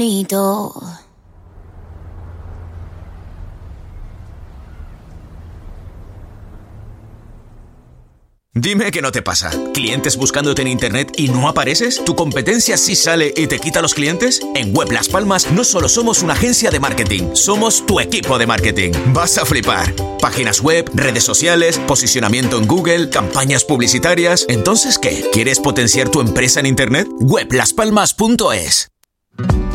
Dime que no te pasa. ¿Clientes buscándote en internet y no apareces? ¿Tu competencia sí sale y te quita los clientes? En Web Las Palmas no solo somos una agencia de marketing, somos tu equipo de marketing. Vas a flipar. Páginas web, redes sociales, posicionamiento en Google, campañas publicitarias. ¿Entonces qué? ¿Quieres potenciar tu empresa en internet? Weblaspalmas.es